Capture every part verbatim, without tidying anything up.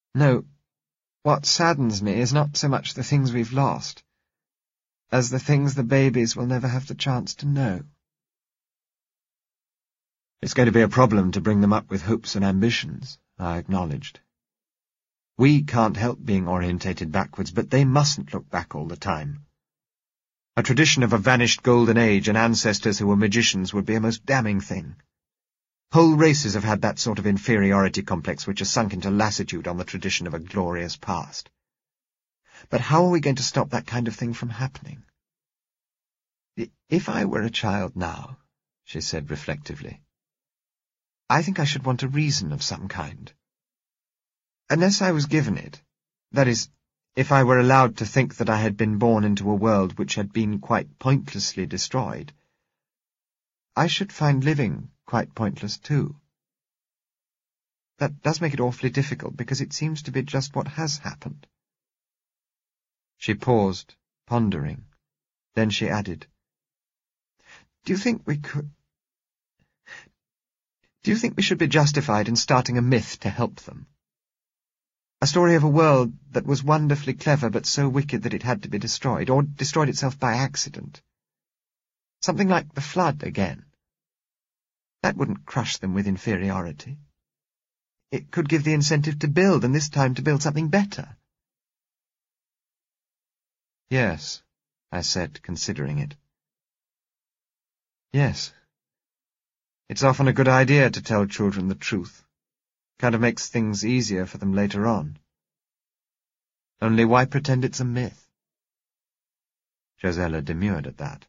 No, what saddens me is not so much the things we've lost, as the things the babies will never have the chance to know. It's going to be a problem to bring them up with hopes and ambitions, I acknowledged. We can't help being orientated backwards, but they mustn't look back all the time. A tradition of a vanished golden age and ancestors who were magicians would be a most damning thing. Whole races have had that sort of inferiority complex which has sunk into lassitude on the tradition of a glorious past. But how are we going to stop that kind of thing from happening? If I were a child now, she said reflectively, I think I should want a reason of some kind. Unless I was given it, that is, if I were allowed to think that I had been born into a world which had been quite pointlessly destroyed, I should find living quite pointless too. That does make it awfully difficult, because it seems to be just what has happened. She paused, pondering. Then she added, Do you think we could... Do you think we should be justified in starting a myth to help them? A story of a world that was wonderfully clever but so wicked that it had to be destroyed, or destroyed itself by accident. Something like the flood again. That wouldn't crush them with inferiority. It could give the incentive to build, and this time to build something better. Yes, I said, considering it. Yes. It's often a good idea to tell children the truth. Kind of makes things easier for them later on. Only why pretend it's a myth? Josella demurred at that.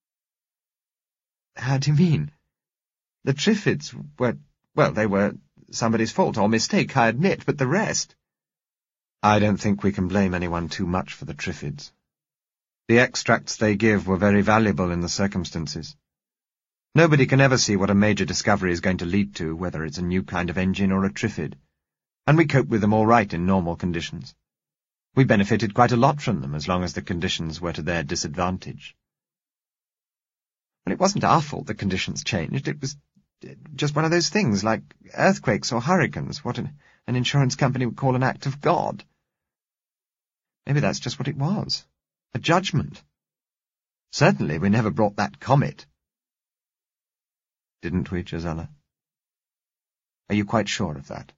How do you mean? The Triffids were, well, they were somebody's fault or mistake, I admit, but the rest... I don't think we can blame anyone too much for the Triffids. The extracts they give were very valuable in the circumstances. Nobody can ever see what a major discovery is going to lead to, whether it's a new kind of engine or a Triffid, and we cope with them all right in normal conditions. We benefited quite a lot from them, as long as the conditions were to their disadvantage. But it wasn't our fault the conditions changed. It was just one of those things, like earthquakes or hurricanes, what an, an insurance company would call an act of God. Maybe that's just what it was. A judgment. Certainly we never brought that comet. Didn't we, Josella? Are you quite sure of that?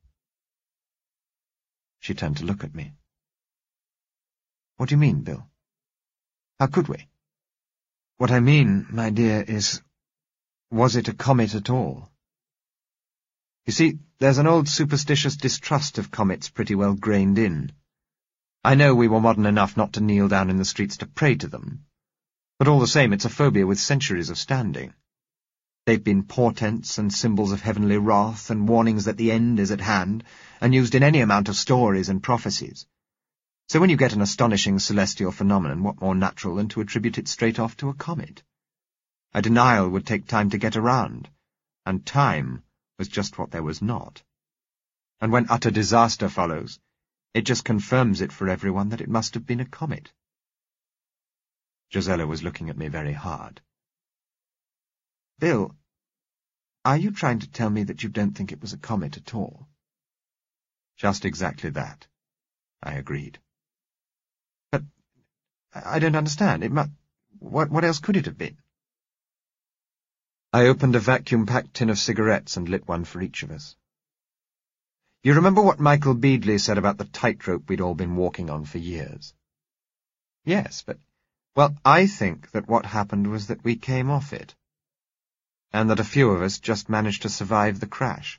She turned to look at me. What do you mean, Bill? How could we? What I mean, my dear, is, was it a comet at all? You see, there's an old superstitious distrust of comets pretty well grained in. I know we were modern enough not to kneel down in the streets to pray to them, but all the same it's a phobia with centuries of standing. They've been portents and symbols of heavenly wrath and warnings that the end is at hand, and used in any amount of stories and prophecies. So when you get an astonishing celestial phenomenon, what more natural than to attribute it straight off to a comet? A denial would take time to get around, and time was just what there was not. And when utter disaster follows, it just confirms it for everyone that it must have been a comet. Josella was looking at me very hard. Bill, are you trying to tell me that you don't think it was a comet at all? Just exactly that, I agreed. But I don't understand. It mu- what, what else could it have been? I opened a vacuum-packed tin of cigarettes and lit one for each of us. You remember what Michael Beadley said about the tightrope we'd all been walking on for years? Yes, but... Well, I think that what happened was that we came off it, and that a few of us just managed to survive the crash.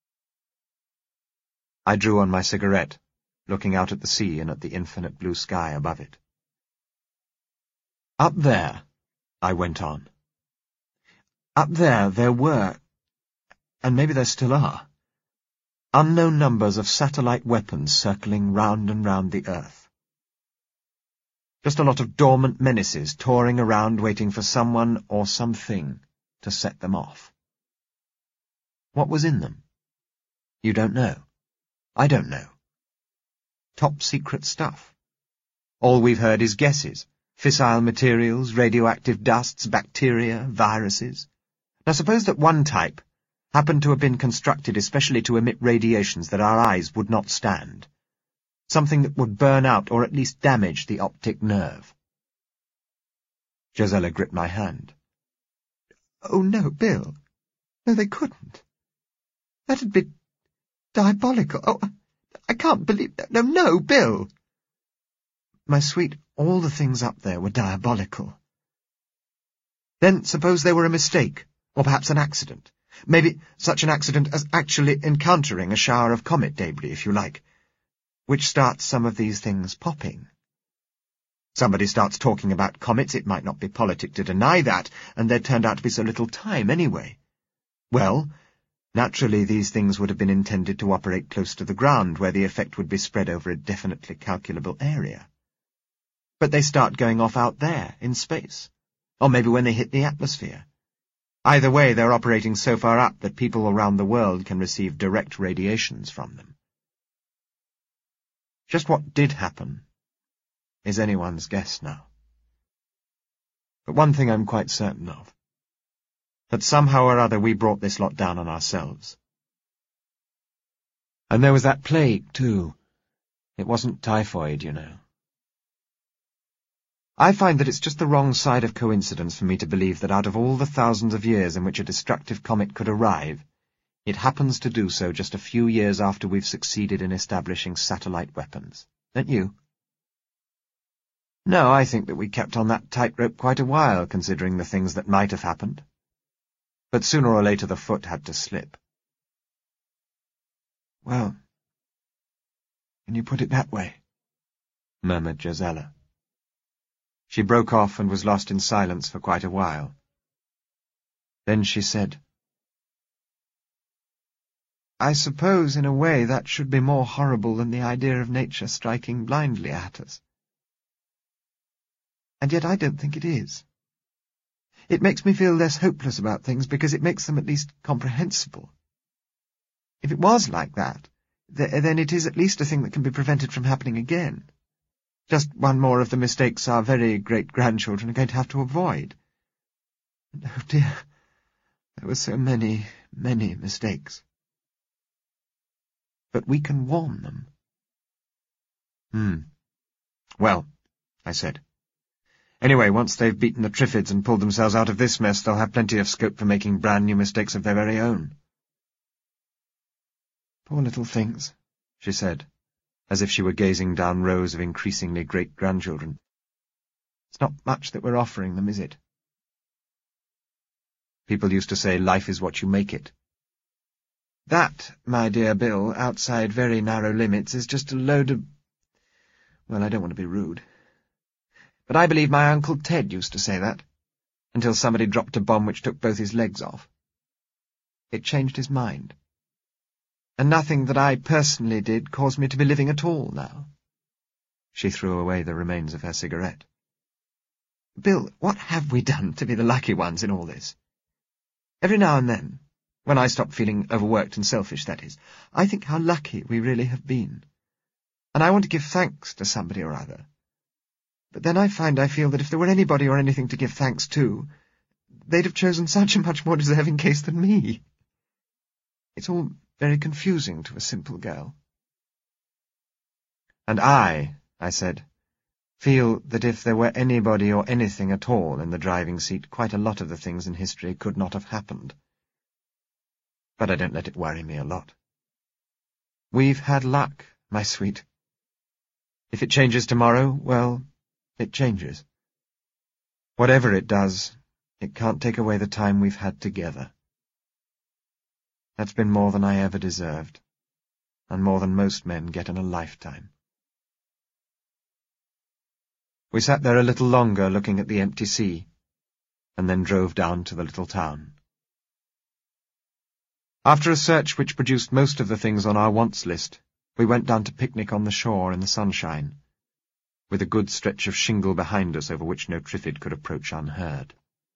I drew on my cigarette, looking out at the sea and at the infinite blue sky above it. Up there, I went on. Up there there were, and maybe there still are, unknown numbers of satellite weapons circling round and round the Earth. Just a lot of dormant menaces touring around waiting for someone or something to set them off. What was in them? You don't know. I don't know. Top-secret stuff. All we've heard is guesses. Fissile materials, radioactive dusts, bacteria, viruses. Now suppose that one type happened to have been constructed especially to emit radiations that our eyes would not stand. Something that would burn out or at least damage the optic nerve. Josella gripped my hand. Oh, no, Bill. No, they couldn't. That'd be diabolical. Oh, I can't believe that. No, no, Bill. My sweet, all the things up there were diabolical. Then suppose they were a mistake, or perhaps an accident. Maybe such an accident as actually encountering a shower of comet debris, if you like, which starts some of these things popping. Somebody starts talking about comets, it might not be politic to deny that, and there turned out to be so little time anyway. Well, naturally these things would have been intended to operate close to the ground, where the effect would be spread over a definitely calculable area. But they start going off out there, in space. Or maybe when they hit the atmosphere. Either way, they're operating so far up that people around the world can receive direct radiations from them. Just what did happen is anyone's guess now. But one thing I'm quite certain of, that somehow or other we brought this lot down on ourselves. And there was that plague, too. It wasn't typhoid, you know. I find that it's just the wrong side of coincidence for me to believe that out of all the thousands of years in which a destructive comet could arrive, it happens to do so just a few years after we've succeeded in establishing satellite weapons. Don't you? No, I think that we kept on that tightrope quite a while, considering the things that might have happened. But sooner or later the foot had to slip. Well, when you put it that way, murmured Josella. She broke off and was lost in silence for quite a while. Then she said, I suppose, in a way, that should be more horrible than the idea of nature striking blindly at us. And yet I don't think it is. It makes me feel less hopeless about things because it makes them at least comprehensible. If it was like that, th then it is at least a thing that can be prevented from happening again. Just one more of the mistakes our very great-grandchildren are going to have to avoid. And, oh dear, there were so many, many mistakes. But we can warn them. Hmm. Well, I said. Anyway, once they've beaten the Triffids and pulled themselves out of this mess, they'll have plenty of scope for making brand-new mistakes of their very own. Poor little things, she said, as if she were gazing down rows of increasingly great-grandchildren. It's not much that we're offering them, is it? People used to say life is what you make it. That, my dear Bill, outside very narrow limits, is just a load of... Well, I don't want to be rude. But I believe my Uncle Ted used to say that, until somebody dropped a bomb which took both his legs off. It changed his mind. And nothing that I personally did caused me to be living at all now. She threw away the remains of her cigarette. Bill, what have we done to be the lucky ones in all this? Every now and then, when I stop feeling overworked and selfish, that is, I think how lucky we really have been. And I want to give thanks to somebody or other. But then I find I feel that if there were anybody or anything to give thanks to, they'd have chosen such a much more deserving case than me. It's all very confusing to a simple girl. And I, I said, feel that if there were anybody or anything at all in the driving seat, quite a lot of the things in history could not have happened. But I don't let it worry me a lot. We've had luck, my sweet. If it changes tomorrow, well, it changes. Whatever it does, it can't take away the time we've had together. That's been more than I ever deserved, and more than most men get in a lifetime. We sat there a little longer looking at the empty sea, and then drove down to the little town. After a search which produced most of the things on our wants list, we went down to picnic on the shore in the sunshine, with a good stretch of shingle behind us over which no Triffid could approach unheard.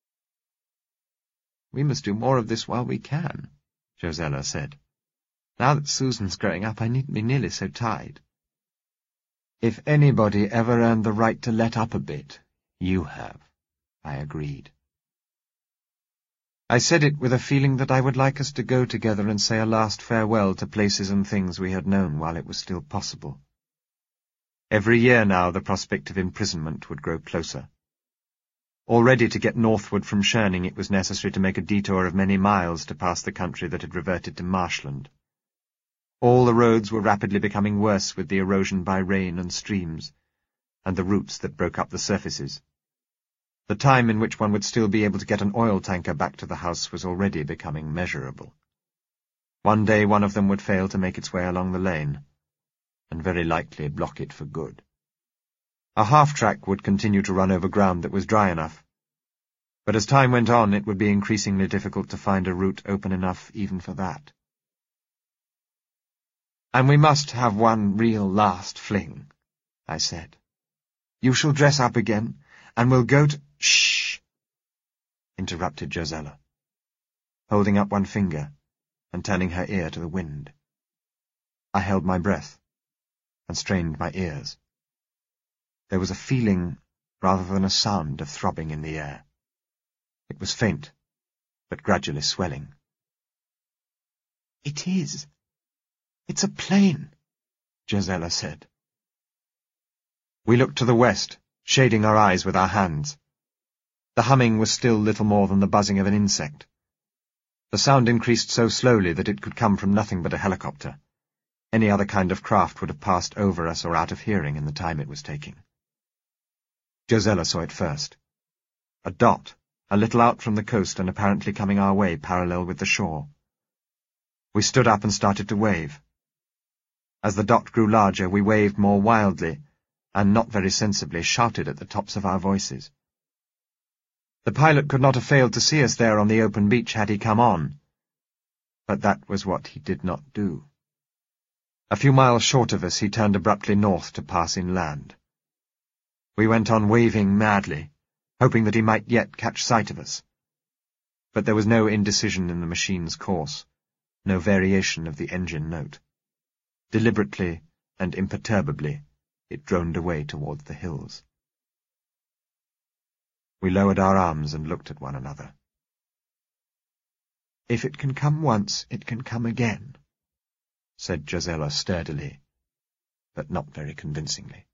We must do more of this while we can, Josella said. Now that Susan's growing up, I needn't be nearly so tied. If anybody ever earned the right to let up a bit, you have, I agreed. I said it with a feeling that I would like us to go together and say a last farewell to places and things we had known while it was still possible. Every year now the prospect of imprisonment would grow closer. Already to get northward from Schöning it was necessary to make a detour of many miles to pass the country that had reverted to marshland. All the roads were rapidly becoming worse with the erosion by rain and streams, and the roots that broke up the surfaces. The time in which one would still be able to get an oil tanker back to the house was already becoming measurable. One day one of them would fail to make its way along the lane, and very likely block it for good. A half-track would continue to run over ground that was dry enough, but as time went on it would be increasingly difficult to find a route open enough even for that. "And we must have one real last fling," I said. "You shall dress up again, and we'll go to—" "Shh!" interrupted Josella, holding up one finger and turning her ear to the wind. I held my breath and strained my ears. There was a feeling rather than a sound of throbbing in the air. It was faint, but gradually swelling. "It is. It's a plane," Josella said. We looked to the west, shading our eyes with our hands. The humming was still little more than the buzzing of an insect. The sound increased so slowly that it could come from nothing but a helicopter. Any other kind of craft would have passed over us or out of hearing in the time it was taking. Josella saw it first. A dot, a little out from the coast and apparently coming our way parallel with the shore. We stood up and started to wave. As the dot grew larger, we waved more wildly, and not very sensibly shouted at the tops of our voices. The pilot could not have failed to see us there on the open beach had he come on, but that was what he did not do. A few miles short of us he turned abruptly north to pass inland. We went on waving madly, hoping that he might yet catch sight of us. But there was no indecision in the machine's course, no variation of the engine note. Deliberately and imperturbably, it droned away towards the hills. We lowered our arms and looked at one another. "If it can come once, it can come again," said Josella sturdily, but not very convincingly.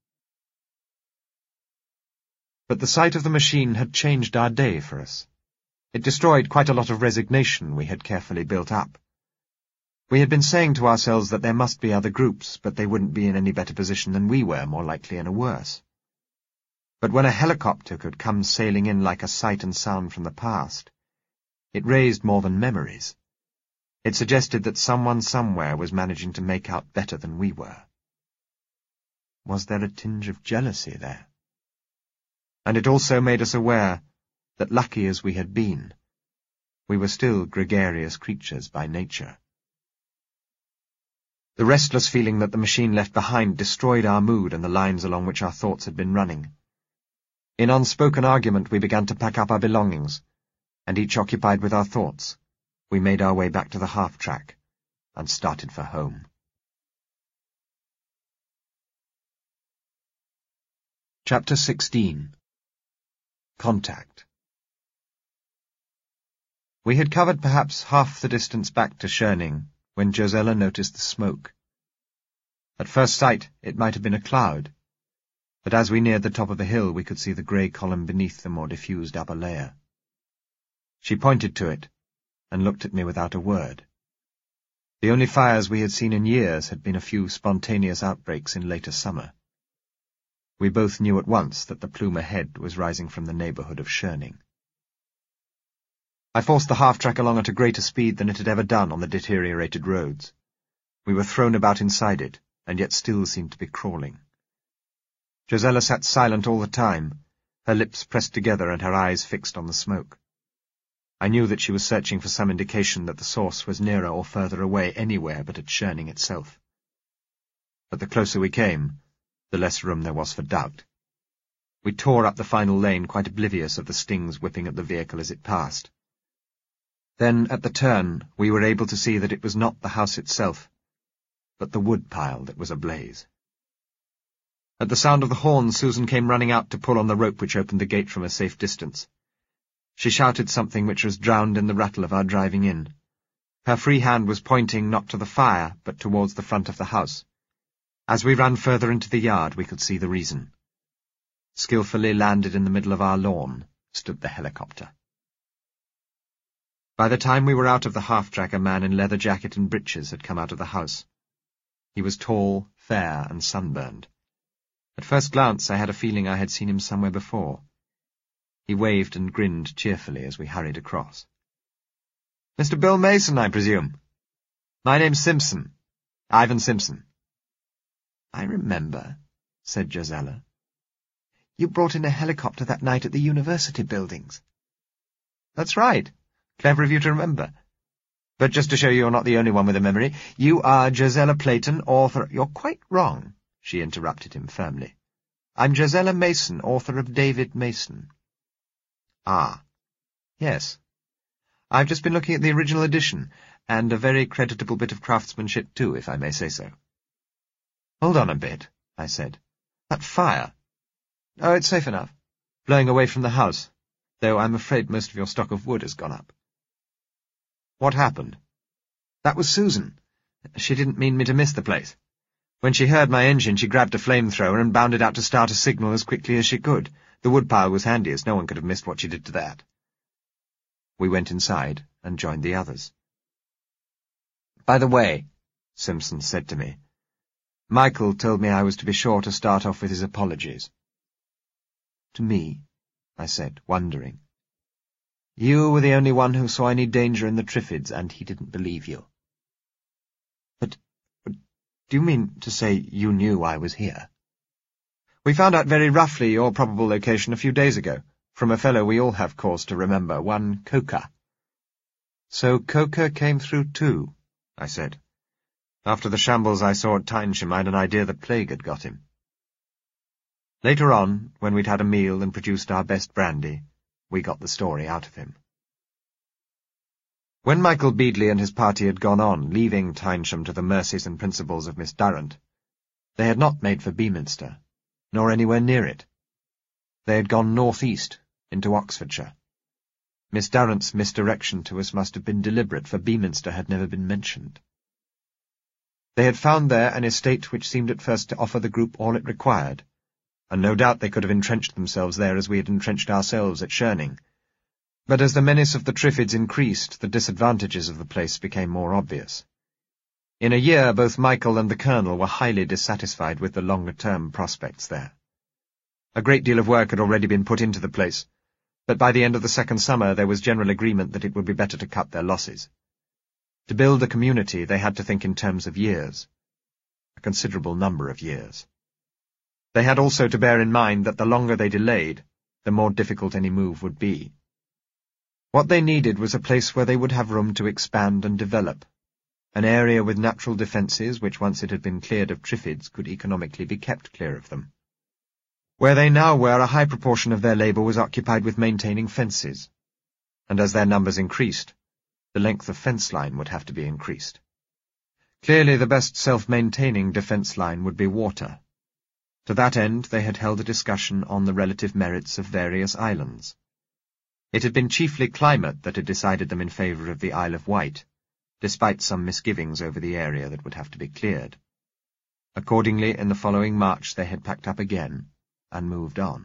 But the sight of the machine had changed our day for us. It destroyed quite a lot of resignation we had carefully built up. We had been saying to ourselves that there must be other groups, but they wouldn't be in any better position than we were, more likely in a worse. But when a helicopter could come sailing in like a sight and sound from the past, it raised more than memories. It suggested that someone somewhere was managing to make out better than we were. Was there a tinge of jealousy there? And it also made us aware that, lucky as we had been, we were still gregarious creatures by nature. The restless feeling that the machine left behind destroyed our mood and the lines along which our thoughts had been running. In unspoken argument we began to pack up our belongings, and each occupied with our thoughts, we made our way back to the half-track and started for home. Chapter sixteen. Contact. We had covered perhaps half the distance back to Schöning when Josella noticed the smoke. At first sight it might have been a cloud, but as we neared the top of the hill we could see the grey column beneath the more diffused upper layer. She pointed to it, and looked at me without a word. The only fires we had seen in years had been a few spontaneous outbreaks in later summer. We both knew at once that the plume ahead was rising from the neighbourhood of Schöning. I forced the half-track along at a greater speed than it had ever done on the deteriorated roads. We were thrown about inside it, and yet still seemed to be crawling. Josella sat silent all the time, her lips pressed together and her eyes fixed on the smoke. I knew that she was searching for some indication that the source was nearer or further away anywhere but at Schöning itself. But the closer we came, the less room there was for doubt. We tore up the final lane, quite oblivious of the stings whipping at the vehicle as it passed. Then, at the turn, we were able to see that it was not the house itself, but the wood pile that was ablaze. At the sound of the horn, Susan came running out to pull on the rope which opened the gate from a safe distance. She shouted something which was drowned in the rattle of our driving in. Her free hand was pointing not to the fire, but towards the front of the house. As we ran further into the yard, we could see the reason. Skillfully landed in the middle of our lawn stood the helicopter. By the time we were out of the half-track, a man in leather jacket and breeches had come out of the house. He was tall, fair, and sunburned. At first glance, I had a feeling I had seen him somewhere before. He waved and grinned cheerfully as we hurried across. "Mister Bill Mason, I presume? My name's Simpson. Ivan Simpson." "I remember," said Josella. "You brought in a helicopter that night at the university buildings." "That's right. Clever of you to remember. But just to show you're not the only one with a memory, you are Josella Playton, author—" "You're quite wrong," she interrupted him firmly. "I'm Josella Mason, author of David Mason." "Ah, yes. I've just been looking at the original edition, and a very creditable bit of craftsmanship too, if I may say so." "Hold on a bit," I said. "That fire—" "Oh, it's safe enough. Blowing away from the house, though I'm afraid most of your stock of wood has gone up." "What happened?" "That was Susan. She didn't mean me to miss the place. When she heard my engine, she grabbed a flamethrower and bounded out to start a signal as quickly as she could. The woodpile was handiest. No one could have missed what she did to that." We went inside and joined the others. "By the way," Simpson said to me, "Michael told me I was to be sure to start off with his apologies." "To me?" I said, wondering. "You were the only one who saw any danger in the Triffids, and he didn't believe you." But, but do you mean to say you knew I was here?" "We found out very roughly your probable location a few days ago, from a fellow we all have cause to remember, one Coker." "So Coker came through too," I said. "After the shambles I saw at Tynesham, I had an idea that plague had got him." Later on, when we'd had a meal and produced our best brandy, we got the story out of him. When Michael Beadley and his party had gone on, leaving Tynesham to the mercies and principles of Miss Durrant, they had not made for Beaminster, nor anywhere near it. They had gone north-east, into Oxfordshire. Miss Durrant's misdirection to us must have been deliberate, for Beaminster had never been mentioned. They had found there an estate which seemed at first to offer the group all it required, and no doubt they could have entrenched themselves there as we had entrenched ourselves at Sherning. But as the menace of the Triffids increased, the disadvantages of the place became more obvious. In a year, both Michael and the Colonel were highly dissatisfied with the longer-term prospects there. A great deal of work had already been put into the place, but by the end of the second summer there was general agreement that it would be better to cut their losses. To build a community, they had to think in terms of years, a considerable number of years. They had also to bear in mind that the longer they delayed, the more difficult any move would be. What they needed was a place where they would have room to expand and develop, an area with natural defences which, once it had been cleared of Triffids, could economically be kept clear of them. Where they now were, a high proportion of their labour was occupied with maintaining fences, and as their numbers increased, the length of fence line would have to be increased. Clearly the best self-maintaining defence line would be water. To that end they had held a discussion on the relative merits of various islands. It had been chiefly climate that had decided them in favour of the Isle of Wight, despite some misgivings over the area that would have to be cleared. Accordingly, in the following March they had packed up again and moved on.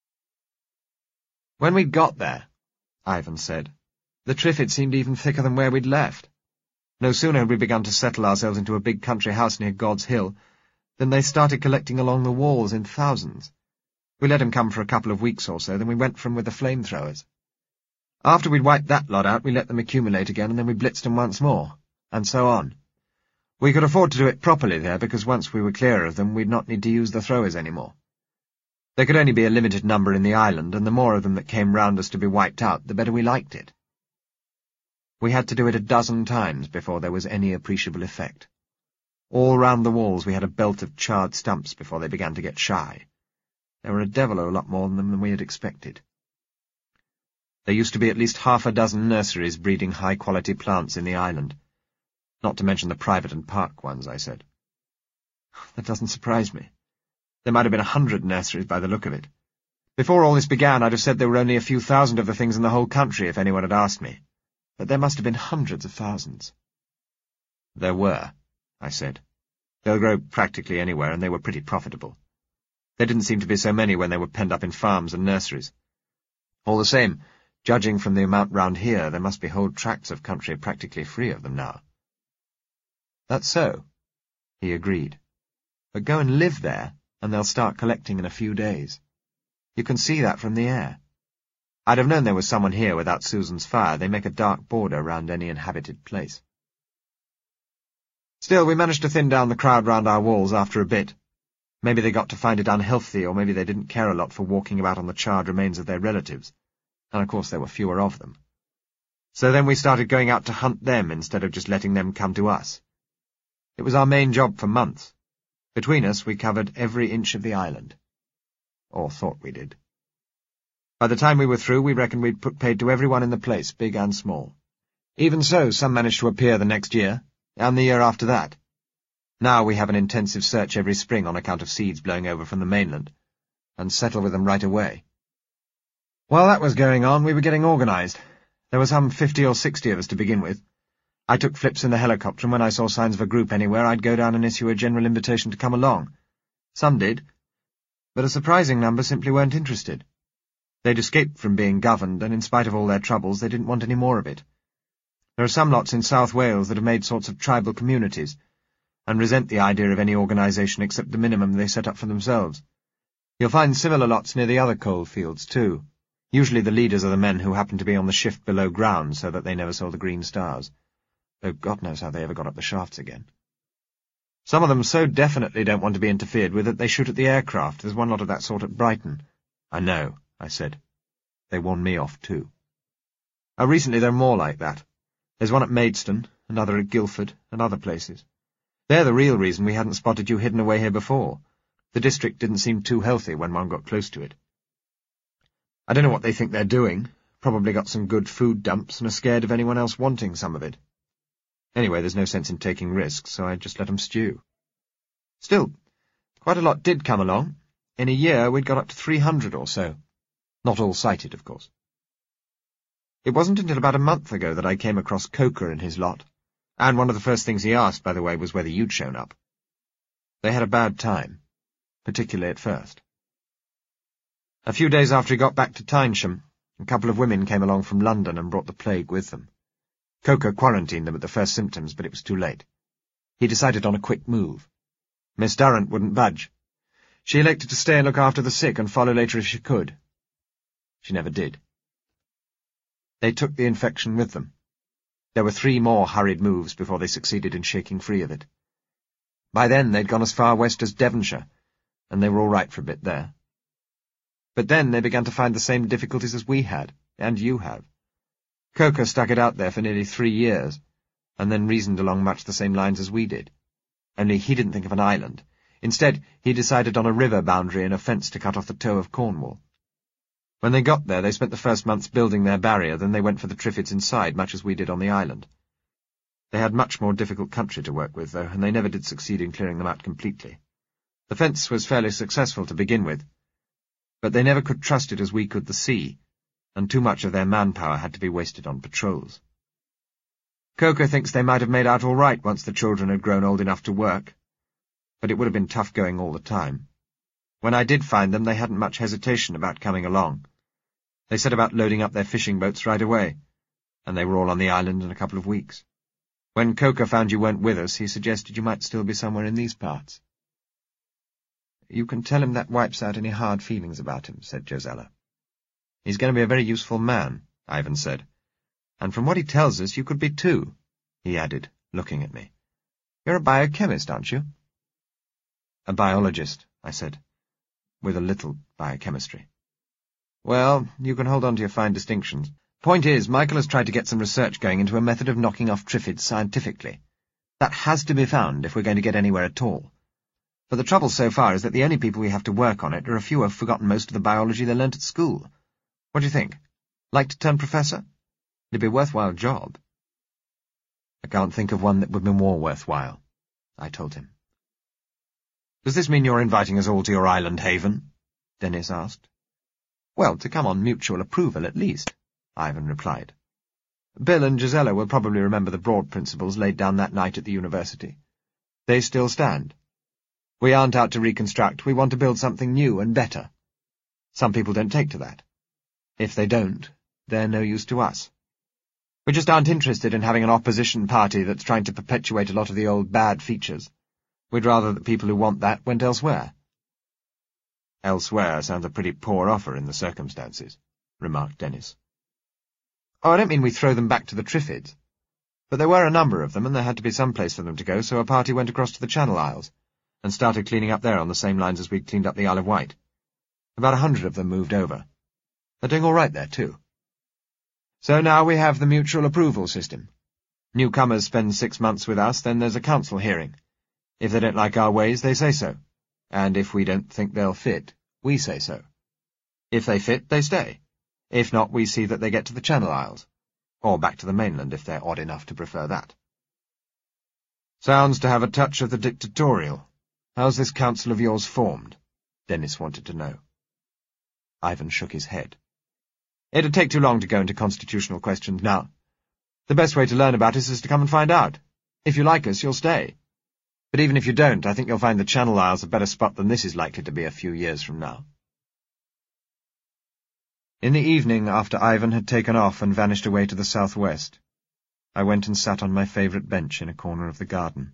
"When we got there," Ivan said, "the Triffids seemed even thicker than where we'd left. No sooner had we begun to settle ourselves into a big country house near God's Hill than they started collecting along the walls in thousands. We let 'em come for a couple of weeks or so, then we went for 'em with the flamethrowers. After we'd wiped that lot out, we let them accumulate again, and then we blitzed 'em once more, and so on. We could afford to do it properly there, because once we were clear of them, we'd not need to use the throwers any more. There could only be a limited number in the island, and the more of them that came round us to be wiped out, the better we liked it. We had to do it a dozen times before there was any appreciable effect. All round the walls we had a belt of charred stumps before they began to get shy. There were a devil of a lot more of them than we had expected. There used to be at least half a dozen nurseries breeding high-quality plants in the island. Not to mention the private and park ones," I said. "That doesn't surprise me. There might have been a hundred nurseries by the look of it. Before all this began, I'd have said there were only a few thousand of the things in the whole country if anyone had asked me. But there must have been hundreds of thousands." "There were," I said. They'll grow practically anywhere, and they were pretty profitable. There didn't seem to be so many when they were penned up in farms and nurseries. All the same, judging from the amount round here, there must be whole tracts of country practically free of them now. That's so, he agreed. But go and live there, and they'll start collecting in a few days. You can see that from the air. I'd have known there was someone here without Susan's fire. They make a dark border round any inhabited place. Still, we managed to thin down the crowd round our walls after a bit. Maybe they got to find it unhealthy, or maybe they didn't care a lot for walking about on the charred remains of their relatives, and of course there were fewer of them. So then we started going out to hunt them instead of just letting them come to us. It was our main job for months. Between us, we covered every inch of the island. Or thought we did. By the time we were through, we reckoned we'd put paid to everyone in the place, big and small. Even so, some managed to appear the next year, and the year after that. Now we have an intensive search every spring on account of seeds blowing over from the mainland, and settle with them right away. While that was going on, we were getting organised. There were some fifty or sixty of us to begin with. I took flips in the helicopter, and when I saw signs of a group anywhere, I'd go down and issue a general invitation to come along. Some did, but a surprising number simply weren't interested. They'd escaped from being governed, and in spite of all their troubles, they didn't want any more of it. There are some lots in South Wales that have made sorts of tribal communities, and resent the idea of any organisation except the minimum they set up for themselves. You'll find similar lots near the other coal fields, too. Usually the leaders are the men who happen to be on the shift below ground so that they never saw the green stars, though God knows how they ever got up the shafts again. Some of them so definitely don't want to be interfered with that they shoot at the aircraft. There's one lot of that sort at Brighton. I know, I said. They warned me off, too. Oh, recently there are more like that. There's one at Maidstone, another at Guildford, and other places. They're the real reason we hadn't spotted you hidden away here before. The district didn't seem too healthy when one got close to it. I don't know what they think they're doing. Probably got some good food dumps and are scared of anyone else wanting some of it. Anyway, there's no sense in taking risks, so I just let them stew. Still, quite a lot did come along. In a year, we'd got up to three hundred or so. Not all sighted, of course. It wasn't until about a month ago that I came across Coker and his lot. And one of the first things he asked, by the way, was whether you'd shown up. They had a bad time, particularly at first. A few days after he got back to Tynesham, a couple of women came along from London and brought the plague with them. Coker quarantined them at the first symptoms, but it was too late. He decided on a quick move. Miss Durrant wouldn't budge. She elected to stay and look after the sick and follow later if she could. She never did. They took the infection with them. There were three more hurried moves before they succeeded in shaking free of it. By then they'd gone as far west as Devonshire, and they were all right for a bit there. But then they began to find the same difficulties as we had, and you have. Coker stuck it out there for nearly three years, and then reasoned along much the same lines as we did. Only he didn't think of an island. Instead, he decided on a river boundary and a fence to cut off the toe of Cornwall. When they got there, they spent the first months building their barrier, then they went for the Triffids inside, much as we did on the island. They had much more difficult country to work with, though, and they never did succeed in clearing them out completely. The fence was fairly successful to begin with, but they never could trust it as we could the sea, and too much of their manpower had to be wasted on patrols. Coker thinks they might have made out all right once the children had grown old enough to work, but it would have been tough going all the time. When I did find them, they hadn't much hesitation about coming along. They set about loading up their fishing boats right away, and they were all on the island in a couple of weeks. When Coker found you weren't with us, he suggested you might still be somewhere in these parts. You can tell him that wipes out any hard feelings about him, said Josella. He's going to be a very useful man, Ivan said. And from what he tells us, you could be too, he added, looking at me. You're a biochemist, aren't you? A biologist, I said, with a little biochemistry. Well, you can hold on to your fine distinctions. Point is, Michael has tried to get some research going into a method of knocking off Triffids scientifically. That has to be found if we're going to get anywhere at all. But the trouble so far is that the only people we have to work on it are a few who have forgotten most of the biology they learnt at school. What do you think? Like to turn professor? It'd be a worthwhile job. I can't think of one that would be more worthwhile, I told him. Does this mean you're inviting us all to your island haven? Dennis asked. Well, to come on mutual approval at least, Ivan replied. Bill and Gisela will probably remember the broad principles laid down that night at the university. They still stand. We aren't out to reconstruct, we want to build something new and better. Some people don't take to that. If they don't, they're no use to us. We just aren't interested in having an opposition party that's trying to perpetuate a lot of the old bad features. We'd rather that people who want that went elsewhere. Elsewhere sounds a pretty poor offer in the circumstances, remarked Dennis. Oh, I don't mean we throw them back to the Triffids. But there were a number of them, and there had to be some place for them to go, so a party went across to the Channel Isles, and started cleaning up there on the same lines as we'd cleaned up the Isle of Wight. About a hundred of them moved over. They're doing all right there, too. So now we have the mutual approval system. Newcomers spend six months with us, then there's a council hearing. If they don't like our ways, they say so. And if we don't think they'll fit, we say so. If they fit, they stay. If not, we see that they get to the Channel Isles. Or back to the mainland, if they're odd enough to prefer that. Sounds to have a touch of the dictatorial. How's this council of yours formed? Dennis wanted to know. Ivan shook his head. It'd take too long to go into constitutional questions now. The best way to learn about us is to come and find out. If you like us, you'll stay. But even if you don't, I think you'll find the Channel Isles a better spot than this is likely to be a few years from now. In the evening, after Ivan had taken off and vanished away to the southwest, I went and sat on my favourite bench in a corner of the garden.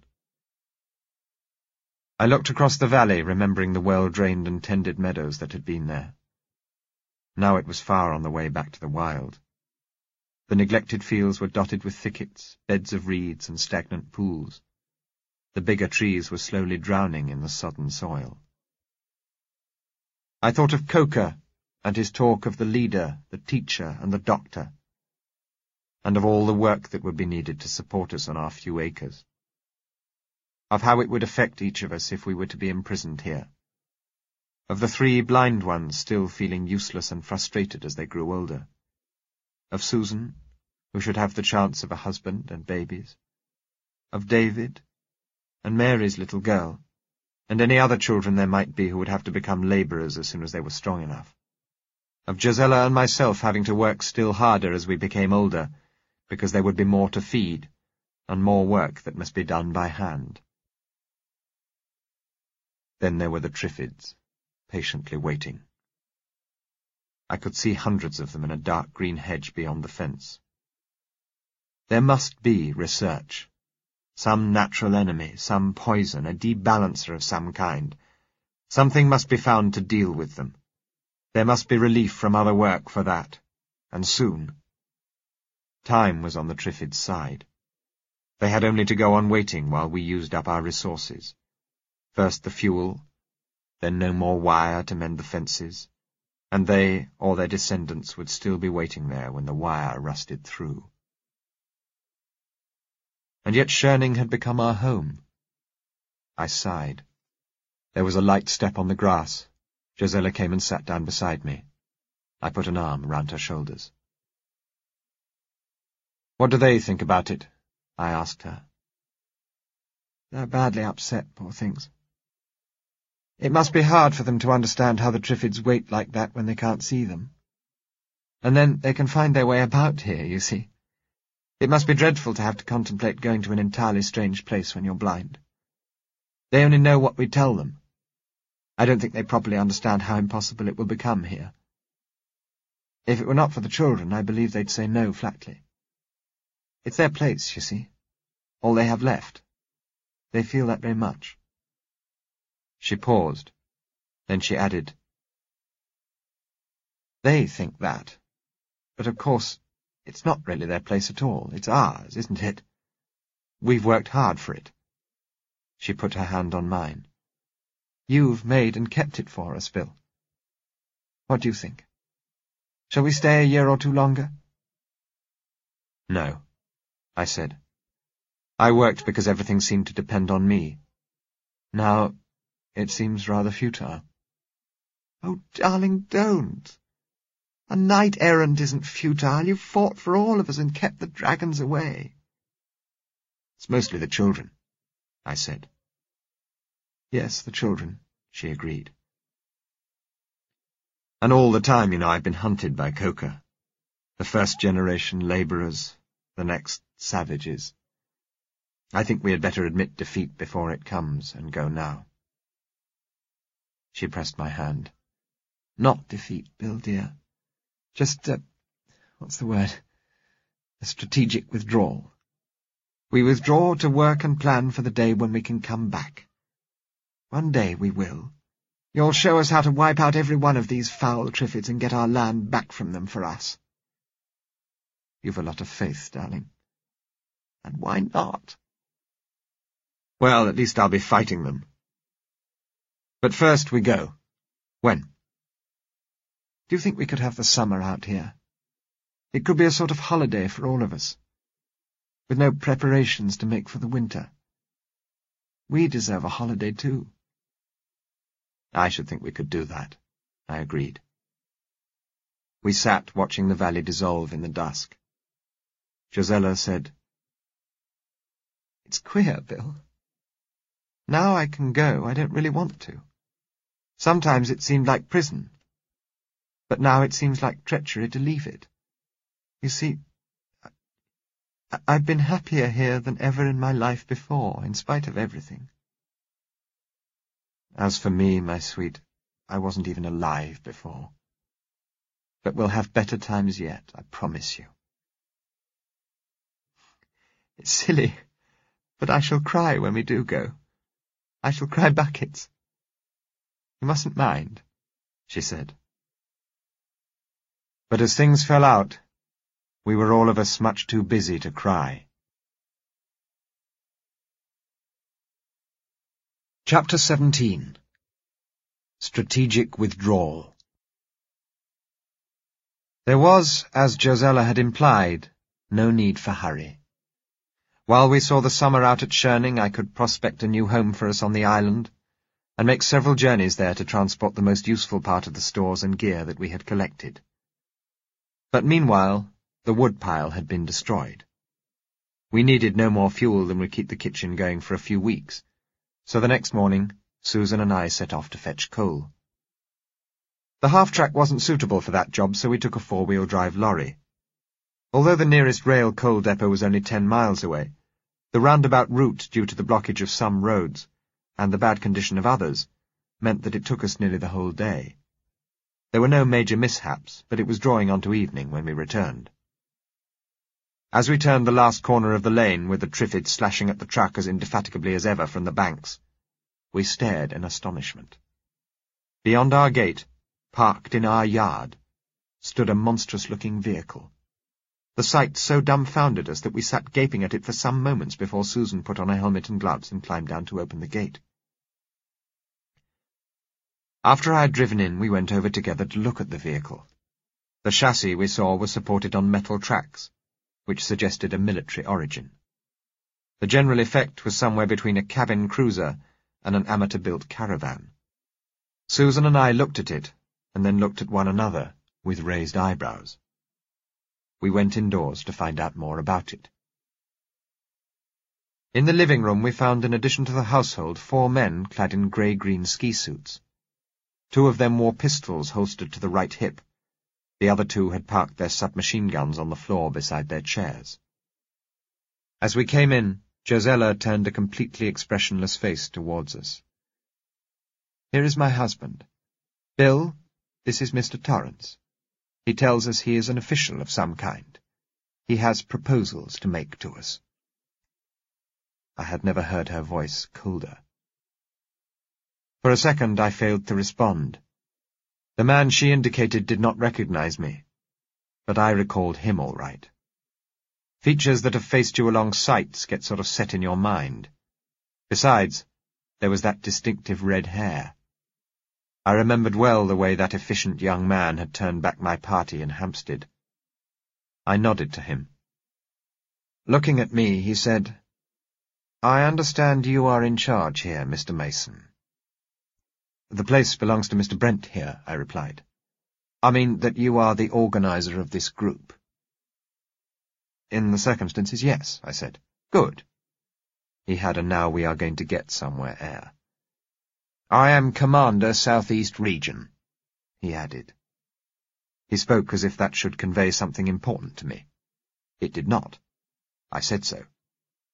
I looked across the valley, remembering the well-drained and tended meadows that had been there. Now it was far on the way back to the wild. The neglected fields were dotted with thickets, beds of reeds, and stagnant pools. The bigger trees were slowly drowning in the sodden soil. I thought of Coker, and his talk of the leader, the teacher, and the doctor, and of all the work that would be needed to support us on our few acres, of how it would affect each of us if we were to be imprisoned here, of the three blind ones still feeling useless and frustrated as they grew older, of Susan, who should have the chance of a husband and babies, of David, and Mary's little girl, and any other children there might be who would have to become labourers as soon as they were strong enough, of Josella and myself having to work still harder as we became older, because there would be more to feed, and more work that must be done by hand. Then there were the Triffids, patiently waiting. I could see hundreds of them in a dark green hedge beyond the fence. There must be research. Some natural enemy, some poison, a debalancer of some kind. Something must be found to deal with them. There must be relief from other work for that, and soon. Time was on the Triffids' side. They had only to go on waiting while we used up our resources. First the fuel, then no more wire to mend the fences, and they or their descendants would still be waiting there when the wire rusted through. And yet Sherning had become our home. I sighed. There was a light step on the grass. Josella came and sat down beside me. I put an arm round her shoulders. What do they think about it? I asked her. They're badly upset, poor things. It must be hard for them to understand how the Triffids wait like that when they can't see them. And then they can find their way about here, you see. It must be dreadful to have to contemplate going to an entirely strange place when you're blind. They only know what we tell them. I don't think they properly understand how impossible it will become here. If it were not for the children, I believe they'd say no flatly. It's their place, you see. All they have left. They feel that very much. She paused. Then she added, They think that. But of course, it's not really their place at all. It's ours, isn't it? We've worked hard for it. She put her hand on mine. You've made and kept it for us, Bill. What do you think? Shall we stay a year or two longer? No, I said. I worked because everything seemed to depend on me. Now, it seems rather futile. Oh, darling, don't. A knight-errant isn't futile. You've fought for all of us and kept the dragons away. It's mostly the children, I said. Yes, the children, she agreed. And all the time, you know, I've been hunted by Coker. The first generation labourers, the next savages. I think we had better admit defeat before it comes, and go now. She pressed my hand. Not defeat, Bill, dear. Just, uh, what's the word? A strategic withdrawal. We withdraw to work and plan for the day when we can come back. One day we will. You'll show us how to wipe out every one of these foul Triffids and get our land back from them for us. You've a lot of faith, darling. And why not? Well, at least I'll be fighting them. But first we go. When? Do you think we could have the summer out here? It could be a sort of holiday for all of us, with no preparations to make for the winter. We deserve a holiday, too. I should think we could do that, I agreed. We sat watching the valley dissolve in the dusk. Josella said, It's queer, Bill. Now I can go, I don't really want to. Sometimes it seemed like prison, but now it seems like treachery to leave it. You see, I I've been happier here than ever in my life before, in spite of everything. As for me, my sweet, I wasn't even alive before. But we'll have better times yet, I promise you. It's silly, but I shall cry when we do go. I shall cry buckets. You mustn't mind, she said. But as things fell out, we were all of us much too busy to cry. Chapter seventeen. Strategic Withdrawal. There was, as Josella had implied, no need for hurry. While we saw the summer out at Schoening, I could prospect a new home for us on the island, and make several journeys there to transport the most useful part of the stores and gear that we had collected. But meanwhile, the woodpile had been destroyed. We needed no more fuel than would keep the kitchen going for a few weeks, so the next morning Susan and I set off to fetch coal. The half-track wasn't suitable for that job, so we took a four-wheel drive lorry. Although the nearest rail coal depot was only ten miles away, the roundabout route due to the blockage of some roads, and the bad condition of others, meant that it took us nearly the whole day. There were no major mishaps, but it was drawing on to evening when we returned. As we turned the last corner of the lane, with the Triffids slashing at the truck as indefatigably as ever from the banks, we stared in astonishment. Beyond our gate, parked in our yard, stood a monstrous-looking vehicle. The sight so dumbfounded us that we sat gaping at it for some moments before Susan put on a helmet and gloves and climbed down to open the gate. After I had driven in, we went over together to look at the vehicle. The chassis we saw was supported on metal tracks, which suggested a military origin. The general effect was somewhere between a cabin cruiser and an amateur-built caravan. Susan and I looked at it, and then looked at one another, with raised eyebrows. We went indoors to find out more about it. In the living room we found, in addition to the household, four men clad in grey-green ski suits. Two of them wore pistols holstered to the right hip. The other two had parked their submachine guns on the floor beside their chairs. As we came in, Josella turned a completely expressionless face towards us. Here is my husband. Bill, this is Mister Torrance. He tells us he is an official of some kind. He has proposals to make to us. I had never heard her voice colder. For a second I failed to respond. The man she indicated did not recognize me, but I recalled him all right. Features that have faced you along sights get sort of set in your mind. Besides, there was that distinctive red hair. I remembered well the way that efficient young man had turned back my party in Hampstead. I nodded to him. Looking at me, he said, "I understand you are in charge here, Mister Mason." "The place belongs to Mister Brent here," I replied. "I mean that you are the organizer of this group." "In the circumstances, yes," I said. "Good." He had a now we are going to get somewhere air. "I am Commander Southeast Region," he added. He spoke as if that should convey something important to me. It did not. I said so.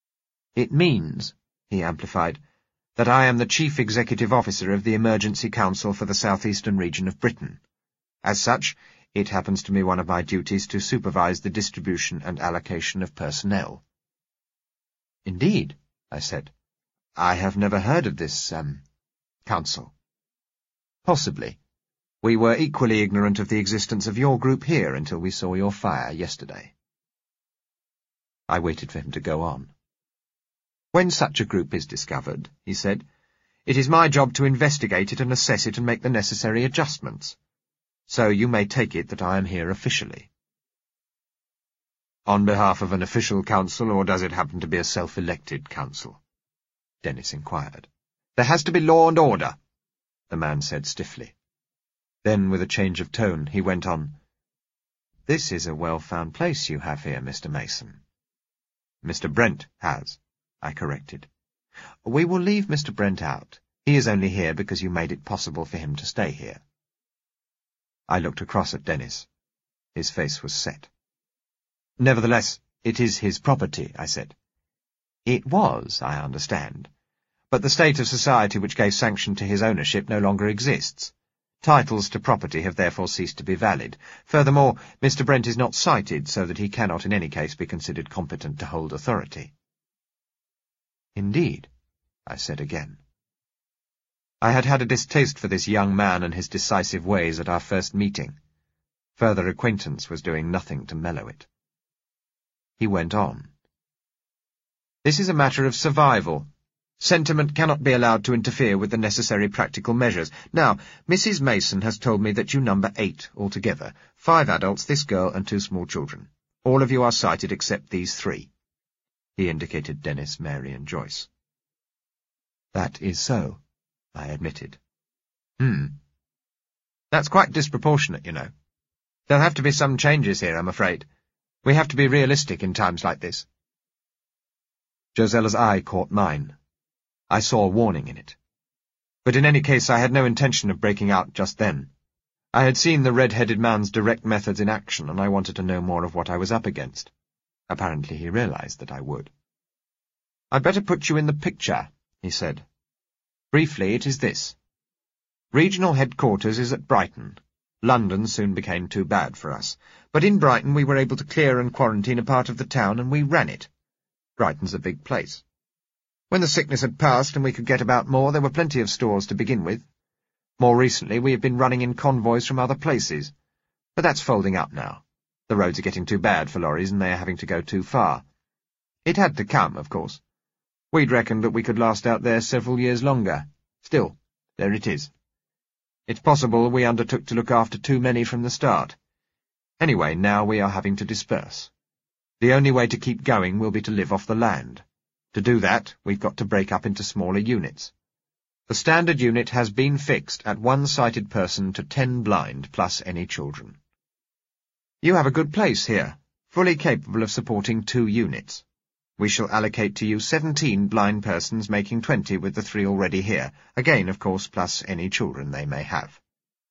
It means, he amplified, that I am the Chief Executive Officer of the Emergency Council for the southeastern region of Britain. As such, it happens to be one of my duties to supervise the distribution and allocation of personnel. Indeed, I said. I have never heard of this, um, council. Possibly. We were equally ignorant of the existence of your group here until we saw your fire yesterday. I waited for him to go on. When such a group is discovered, he said, it is my job to investigate it and assess it and make the necessary adjustments. So you may take it that I am here officially. On behalf of an official council, or does it happen to be a self-elected council? Dennis inquired. There has to be law and order, the man said stiffly. Then, with a change of tone, he went on, This is a well-found place you have here, Mister Mason. Mister Brent has, I corrected. We will leave Mister Brent out. He is only here because you made it possible for him to stay here. I looked across at Dennis. His face was set. Nevertheless, it is his property, I said. It was, I understand. But the state of society which gave sanction to his ownership no longer exists. Titles to property have therefore ceased to be valid. Furthermore, Mister Brent is not cited, so that he cannot in any case be considered competent to hold authority. Indeed, I said again. I had had a distaste for this young man and his decisive ways at our first meeting. Further acquaintance was doing nothing to mellow it. He went on. This is a matter of survival. Sentiment cannot be allowed to interfere with the necessary practical measures. Now, Missus Mason has told me that you number eight altogether, five adults, this girl, and two small children. All of you are sighted except these three. He indicated Dennis, Mary, and Joyce. That is so, I admitted. Hmm. That's quite disproportionate, you know. There'll have to be some changes here, I'm afraid. We have to be realistic in times like this. Josella's eye caught mine. I saw warning in it. But in any case, I had no intention of breaking out just then. I had seen the red-headed man's direct methods in action, and I wanted to know more of what I was up against. Apparently he realized that I would. I'd better put you in the picture, he said. Briefly, it is this. Regional headquarters is at Brighton. London soon became too bad for us. But in Brighton we were able to clear and quarantine a part of the town, and we ran it. Brighton's a big place. When the sickness had passed and we could get about more, there were plenty of stores to begin with. More recently, we have been running in convoys from other places. But that's folding up now. The roads are getting too bad for lorries, and they are having to go too far. It had to come, of course. We'd reckoned that we could last out there several years longer. Still, there it is. It's possible we undertook to look after too many from the start. Anyway, now we are having to disperse. The only way to keep going will be to live off the land. To do that, we've got to break up into smaller units. The standard unit has been fixed at one sighted person to ten blind, plus any children. You have a good place here, fully capable of supporting two units. We shall allocate to you seventeen blind persons, making twenty with the three already here, again, of course, plus any children they may have.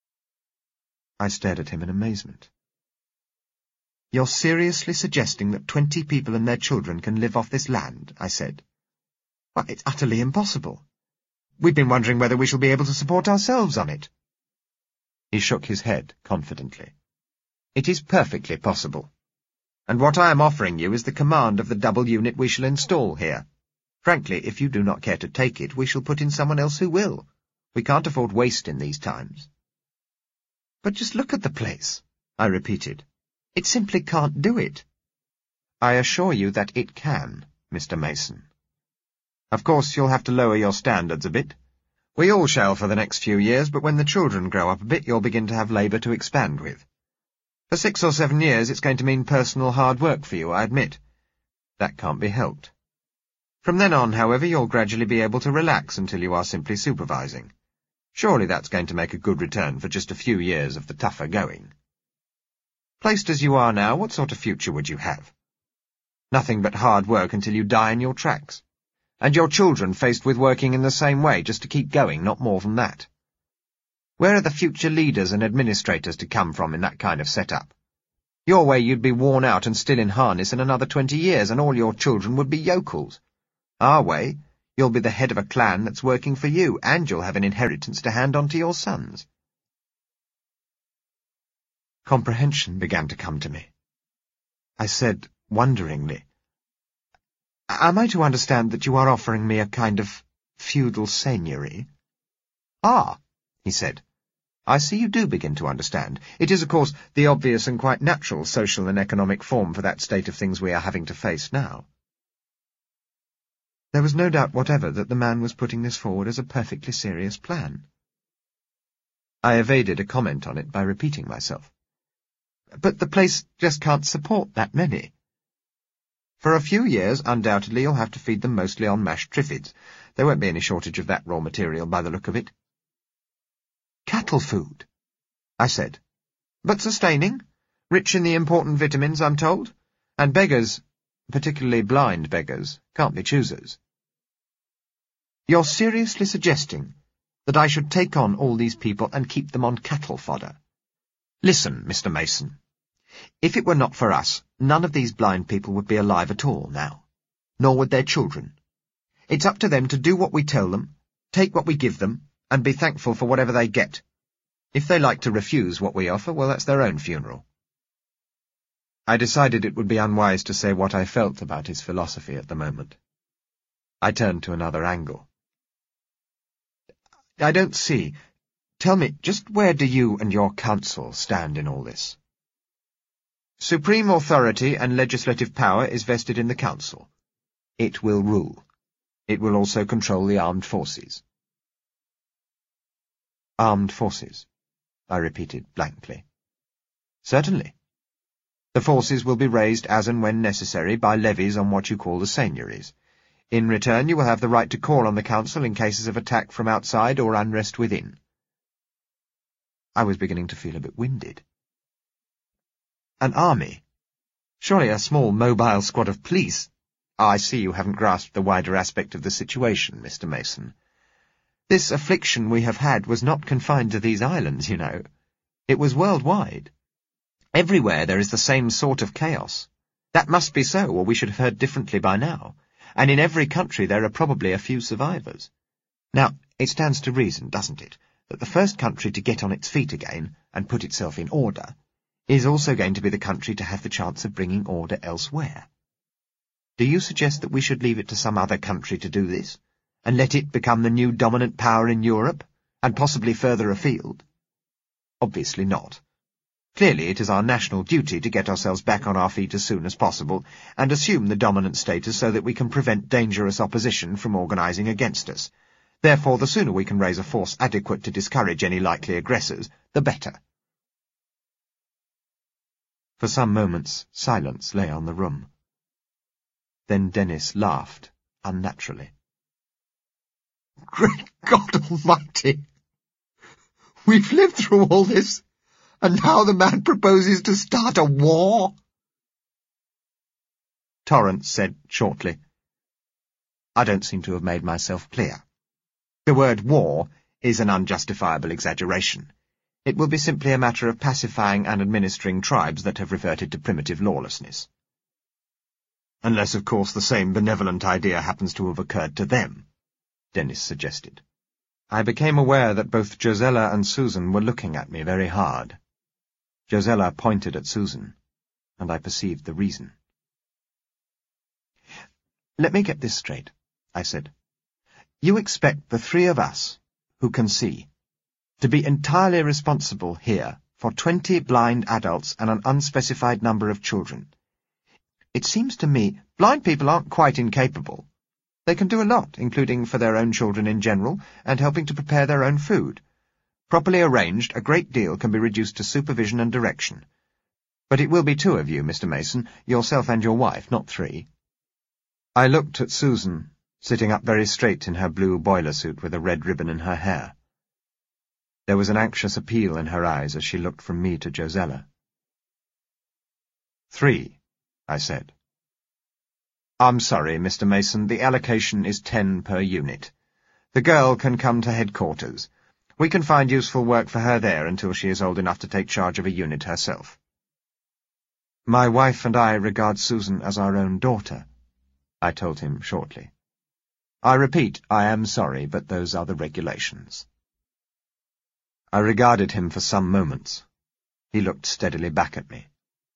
I stared at him in amazement. You're seriously suggesting that twenty people and their children can live off this land? I said. Why, it's utterly impossible. We've been wondering whether we shall be able to support ourselves on it. He shook his head confidently. It is perfectly possible. And what I am offering you is the command of the double unit we shall install here. Frankly, if you do not care to take it, we shall put in someone else who will. We can't afford waste in these times. But just look at the place, I repeated. It simply can't do it. I assure you that it can, Mister Mason. Of course, you'll have to lower your standards a bit. We all shall for the next few years, but when the children grow up a bit, you'll begin to have labour to expand with. For six or seven years, it's going to mean personal hard work for you, I admit. That can't be helped. From then on, however, you'll gradually be able to relax until you are simply supervising. Surely that's going to make a good return for just a few years of the tougher going. Placed as you are now, what sort of future would you have? Nothing but hard work until you die in your tracks. And your children faced with working in the same way, just to keep going, not more than that. Where are the future leaders and administrators to come from in that kind of setup? Your way you'd be worn out and still in harness in another twenty years, and all your children would be yokels. Our way, you'll be the head of a clan that's working for you, and you'll have an inheritance to hand on to your sons. Comprehension began to come to me. I said, wonderingly, "Am I to understand that you are offering me a kind of feudal seigneury?" "Ah," he said, "I see you do begin to understand. It is, of course, the obvious and quite natural social and economic form for that state of things we are having to face now." There was no doubt whatever that the man was putting this forward as a perfectly serious plan. I evaded a comment on it by repeating myself. "But the place just can't support that many." "For a few years, undoubtedly, you'll have to feed them mostly on mashed triffids. There won't be any shortage of that raw material by the look of it." "Cattle food," I said. "But sustaining, rich in the important vitamins, I'm told. And beggars, particularly blind beggars, can't be choosers." "You're seriously suggesting that I should take on all these people and keep them on cattle fodder? Listen, Mister Mason, if it were not for us, none of these blind people would be alive at all now, nor would their children. It's up to them to do what we tell them, take what we give them, and be thankful for whatever they get. If they like to refuse what we offer, well, that's their own funeral." I decided it would be unwise to say what I felt about his philosophy at the moment. I turned to another angle. "I don't see. Tell me, just where do you and your council stand in all this?" "Supreme authority and legislative power is vested in the council. It will rule. It will also control the armed forces." "Armed forces?" I repeated blankly. "Certainly. The forces will be raised as and when necessary by levies on what you call the seigneuries. In return, you will have the right to call on the council in cases of attack from outside or unrest within." I was beginning to feel a bit winded. "An army? Surely a small mobile squad of police—" "I see you haven't grasped the wider aspect of the situation, Mister Mason. This affliction we have had was not confined to these islands, you know. It was worldwide. Everywhere there is the same sort of chaos. That must be so, or we should have heard differently by now. And in every country there are probably a few survivors. Now, it stands to reason, doesn't it, that the first country to get on its feet again and put itself in order is also going to be the country to have the chance of bringing order elsewhere. Do you suggest that we should leave it to some other country to do this, and let it become the new dominant power in Europe, and possibly further afield? Obviously not. Clearly it is our national duty to get ourselves back on our feet as soon as possible, and assume the dominant status so that we can prevent dangerous opposition from organising against us. Therefore, the sooner we can raise a force adequate to discourage any likely aggressors, the better." For some moments, silence lay on the room. Then Dennis laughed, unnaturally. "Great God Almighty! We've lived through all this, and now the man proposes to start a war?" Torrance said shortly, "I don't seem to have made myself clear. The word war is an unjustifiable exaggeration. It will be simply a matter of pacifying and administering tribes that have reverted to primitive lawlessness. Unless, of course, the same benevolent idea happens to have occurred to them," Dennis suggested. I became aware that both Josella and Susan were looking at me very hard. Josella pointed at Susan, and I perceived the reason. "Let me get this straight," I said. "You expect the three of us, who can see, to be entirely responsible here for twenty blind adults and an unspecified number of children. It seems to me blind people aren't quite incapable. They can do a lot, including for their own children in general, and helping to prepare their own food. Properly arranged, a great deal can be reduced to supervision and direction. But it will be two of you, Mister Mason, yourself and your wife, not three." I looked at Susan, sitting up very straight in her blue boiler suit with a red ribbon in her hair. There was an anxious appeal in her eyes as she looked from me to Josella. "Three," I said. "I'm sorry, Mister Mason, the allocation is ten per unit. The girl can come to headquarters. We can find useful work for her there until she is old enough to take charge of a unit herself." "My wife and I regard Susan as our own daughter," I told him shortly. I repeat, I am sorry, but those are the regulations. I regarded him for some moments. He looked steadily back at me.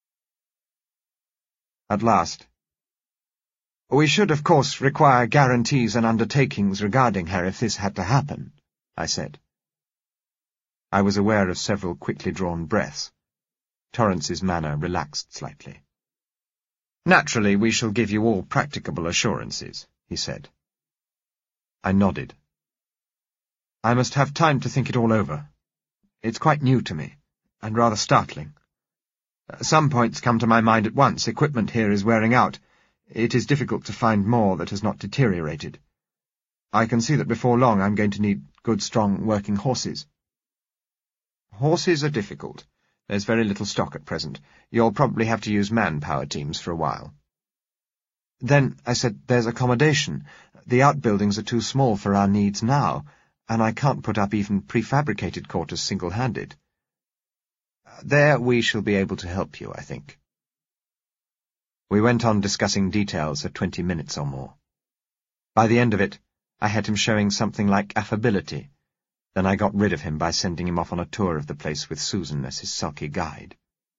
At last, "We should, of course, require guarantees and undertakings regarding her if this had to happen," I said. I was aware of several quickly drawn breaths. Torrance's manner relaxed slightly. "Naturally, we shall give you all practicable assurances," he said. I nodded. "I must have time to think it all over. It's quite new to me, and rather startling. Some points come to my mind at once. Equipment here is wearing out. It is difficult to find more that has not deteriorated. I can see that before long I'm going to need good, strong, working horses." "Horses are difficult. There's very little stock at present. You'll probably have to use manpower teams for a while." "Then," I said, "there's accommodation. The outbuildings are too small for our needs now, and I can't put up even prefabricated quarters single-handed." "There we shall be able to help you, I think." We went on discussing details for twenty minutes or more. By the end of it, I had him showing something like affability. Then I got rid of him by sending him off on a tour of the place with Susan as his sulky guide.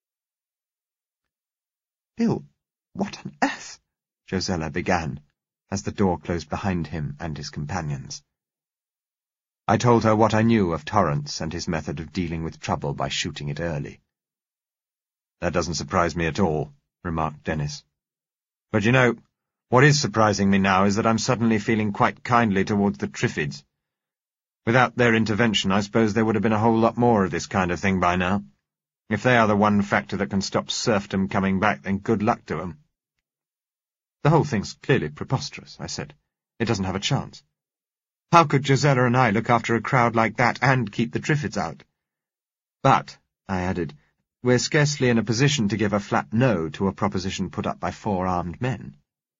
"Bill, what on earth?" Josella began, as the door closed behind him and his companions. I told her what I knew of Torrance and his method of dealing with trouble by shooting it early. "That doesn't surprise me at all," remarked Dennis. "But you know, what is surprising me now is that I'm suddenly feeling quite kindly towards the Triffids. Without their intervention, I suppose there would have been a whole lot more of this kind of thing by now. If they are the one factor that can stop serfdom coming back, then good luck to 'em." "The whole thing's clearly preposterous," I said. "It doesn't have a chance. How could Josella and I look after a crowd like that and keep the Triffids out? But," I added, "we're scarcely in a position to give a flat no to a proposition put up by four armed men."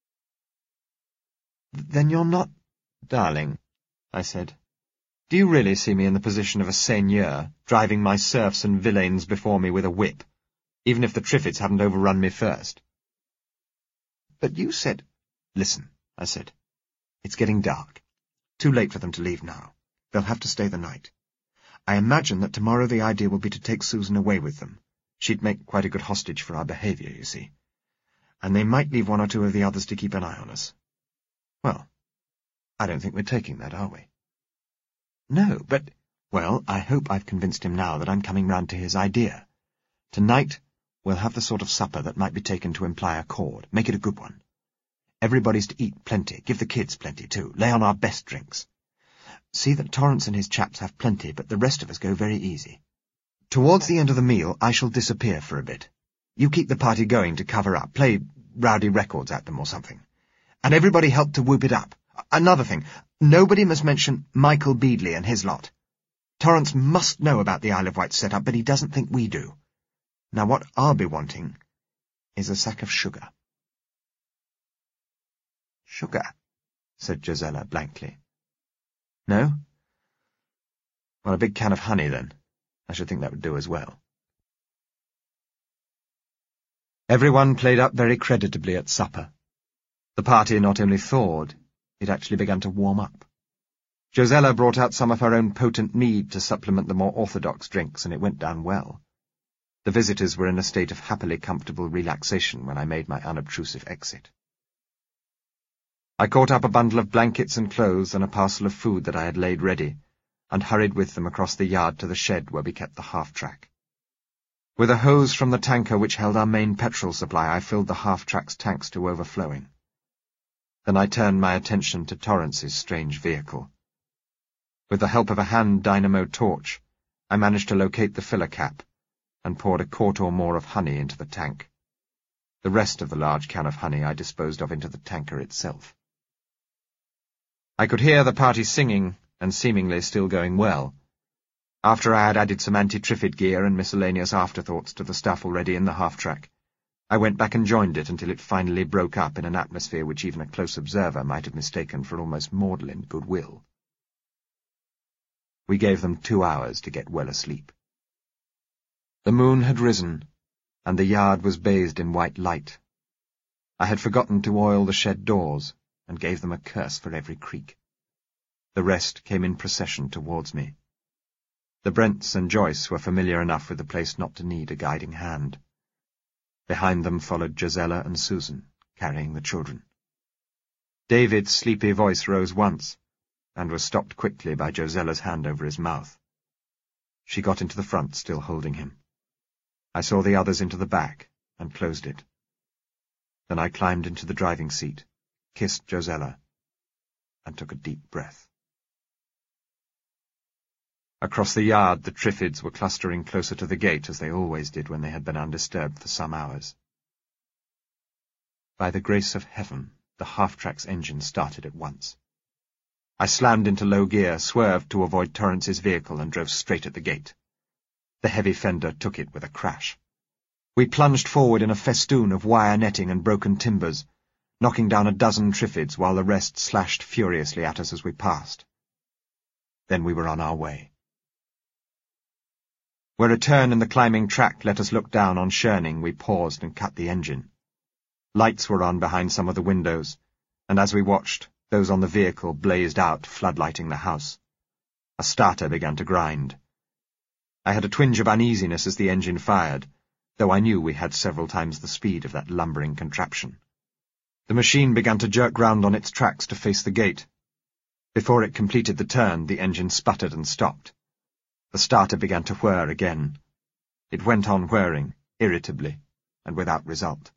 "Then you're not—" "Darling," I said, "do you really see me in the position of a seigneur, driving my serfs and villeins before me with a whip, even if the Triffids hadn't overrun me first?" "But you said—" "Listen," I said. "It's getting dark. Too late for them to leave now. They'll have to stay the night. I imagine that tomorrow the idea will be to take Susan away with them. She'd make quite a good hostage for our behaviour, you see. And they might leave one or two of the others to keep an eye on us. Well, I don't think we're taking that, are we?" "No, but—" "Well, I hope I've convinced him now that I'm coming round to his idea. Tonight we'll have the sort of supper that might be taken to imply accord. Make it a good one. Everybody's to eat plenty. Give the kids plenty, too. Lay on our best drinks. See that Torrance and his chaps have plenty, but the rest of us go very easy. Towards the end of the meal, I shall disappear for a bit. You keep the party going to cover up. Play rowdy records at them or something. And everybody help to whoop it up. Another thing, nobody must mention Michael Beadley and his lot. Torrance must know about the Isle of Wight setup, but he doesn't think we do. Now what I'll be wanting is a sack of sugar." "Sugar," said Josella blankly. "No? Well, a big can of honey, then. I should think that would do as well." Everyone played up very creditably at supper. The party not only thawed, it actually began to warm up. Josella brought out some of her own potent mead to supplement the more orthodox drinks, and it went down well. The visitors were in a state of happily comfortable relaxation when I made my unobtrusive exit. I caught up a bundle of blankets and clothes and a parcel of food that I had laid ready, and hurried with them across the yard to the shed where we kept the half-track. With a hose from the tanker which held our main petrol supply, I filled the half-track's tanks to overflowing. Then I turned my attention to Torrance's strange vehicle. With the help of a hand dynamo torch, I managed to locate the filler cap, and poured a quart or more of honey into the tank. The rest of the large can of honey I disposed of into the tanker itself. I could hear the party singing, and seemingly still going well. After I had added some anti-Triffid gear and miscellaneous afterthoughts to the stuff already in the half-track, I went back and joined it until it finally broke up in an atmosphere which even a close observer might have mistaken for almost maudlin goodwill. We gave them two hours to get well asleep. The moon had risen, and the yard was bathed in white light. I had forgotten to oil the shed doors, and gave them a curse for every creak. The rest came in procession towards me. The Brents and Joyce were familiar enough with the place not to need a guiding hand. Behind them followed Josella and Susan, carrying the children. David's sleepy voice rose once, and was stopped quickly by Josella's hand over his mouth. She got into the front, still holding him. I saw the others into the back, and closed it. Then I climbed into the driving seat, kissed Josella, and took a deep breath. Across the yard the Triffids were clustering closer to the gate, as they always did when they had been undisturbed for some hours. By the grace of heaven, the half-track's engine started at once. I slammed into low gear, swerved to avoid Torrance's vehicle, and drove straight at the gate. The heavy fender took it with a crash. We plunged forward in a festoon of wire netting and broken timbers, knocking down a dozen Triffids while the rest slashed furiously at us as we passed. Then we were on our way. Where a turn in the climbing track let us look down on Sherning, we paused and cut the engine. Lights were on behind some of the windows, and as we watched, those on the vehicle blazed out, floodlighting the house. A starter began to grind. I had a twinge of uneasiness as the engine fired, though I knew we had several times the speed of that lumbering contraption. The machine began to jerk round on its tracks to face the gate. Before it completed the turn, the engine sputtered and stopped. The starter began to whir again. It went on whirring, irritably, and without result.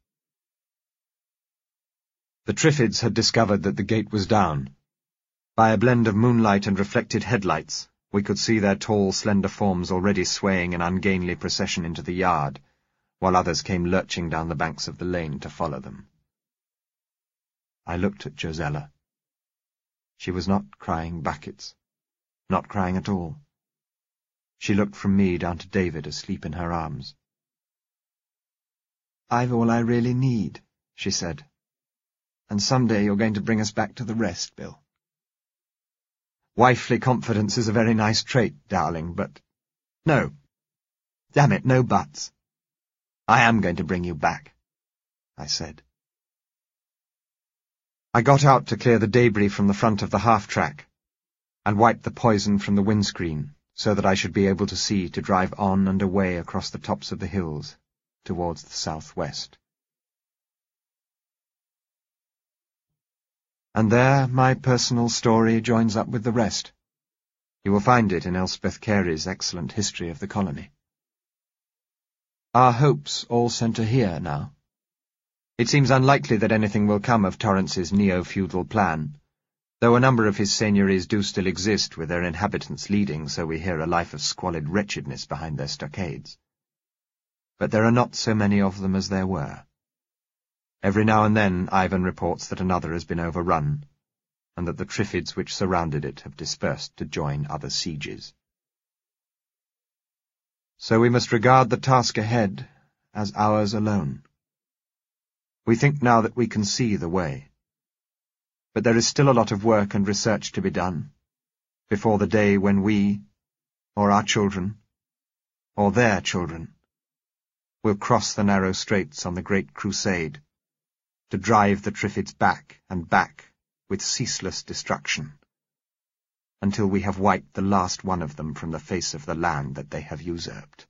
The Triffids had discovered that the gate was down. By a blend of moonlight and reflected headlights, we could see their tall, slender forms already swaying in ungainly procession into the yard, while others came lurching down the banks of the lane to follow them. I looked at Josella. She was not crying buckets, not crying at all. She looked from me down to David asleep in her arms. "I've all I really need," she said. "And someday you're going to bring us back to the rest, Bill." Wifely confidence is a very nice trait, darling, but... No. Damn it, no buts. I am going to bring you back, I said. I got out to clear the debris from the front of the half-track, and wiped the poison from the windscreen, so that I should be able to see to drive on and away across the tops of the hills, towards the southwest. And there my personal story joins up with the rest. You will find it in Elspeth Carey's excellent history of the colony. Our hopes all centre here now. It seems unlikely that anything will come of Torrance's neo-feudal plan, though a number of his seigneuries do still exist, with their inhabitants leading, so we hear, a life of squalid wretchedness behind their stockades. But there are not so many of them as there were. Every now and then Ivan reports that another has been overrun, and that the Triffids which surrounded it have dispersed to join other sieges. So we must regard the task ahead as ours alone. We think now that we can see the way. But there is still a lot of work and research to be done, before the day when we, or our children, or their children, will cross the narrow straits on the great crusade, to drive the Triffids back and back with ceaseless destruction, until we have wiped the last one of them from the face of the land that they have usurped.